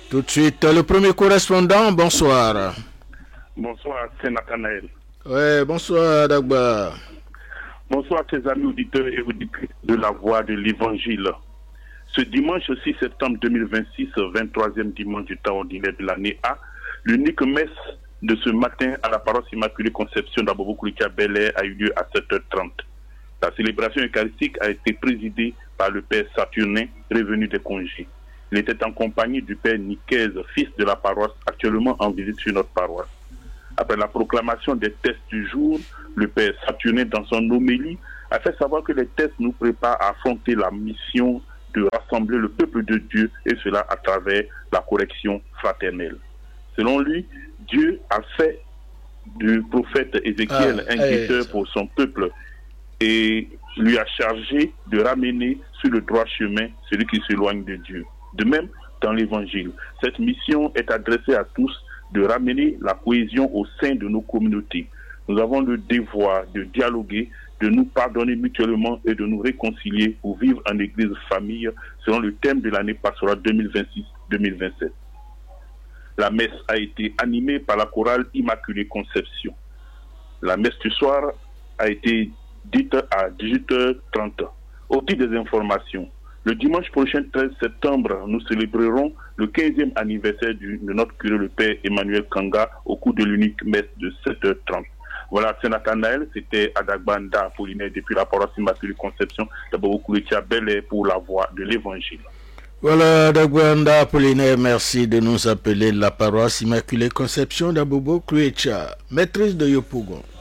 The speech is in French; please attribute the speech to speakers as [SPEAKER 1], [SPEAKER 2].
[SPEAKER 1] Tout de suite, le premier correspondant, bonsoir.
[SPEAKER 2] Bonsoir, c'est Nathanaël.
[SPEAKER 1] Oui, bonsoir, Dagba.
[SPEAKER 2] Bonsoir, tes amis auditeurs et auditrices de la Voix de l'Évangile. Ce dimanche 6 septembre 2026, 23e dimanche du temps ordinaire de l'année A, l'unique messe de ce matin à la paroisse Immaculée Conception d'Abobo-Koulikia Bel-Air a eu lieu à 7h30. La célébration eucharistique a été présidée par le père Saturnin, revenu des congés. Il était en compagnie du père Nicaise, fils de la paroisse, actuellement en visite sur notre paroisse. Après la proclamation des tests du jour, le père Saturnin, dans son homélie, a fait savoir que les tests nous préparent à affronter la mission de rassembler le peuple de Dieu, et cela à travers la correction fraternelle. Selon lui, Dieu a fait du prophète Ézéchiel un guetteur pour son peuple et lui a chargé de ramener sur le droit chemin celui qui s'éloigne de Dieu. De même, dans l'Évangile, cette mission est adressée à tous de ramener la cohésion au sein de nos communautés. Nous avons le devoir de dialoguer, de nous pardonner mutuellement et de nous réconcilier pour vivre en église famille selon le thème de l'année pastorale 2026-2027. La messe a été animée par la chorale Immaculée Conception. La messe du soir a été dite à 18h30. Au titre des informations, le dimanche prochain 13 septembre, nous célébrerons le 15e anniversaire de notre curé, le père Emmanuel Kanga, au cours de l'unique messe de 7h30. Voilà, c'est Nathanaël, c'était Adagbanda Apollinaire depuis la paroisse Immaculée Conception d'Abobo-Koulikia Bel-Air pour la voix de l'Évangile.
[SPEAKER 1] Voilà, Adagbanda Apollinaire, merci de nous appeler la paroisse Immaculée Conception d'Abobo-Koulikia, maîtrise de Yopougon.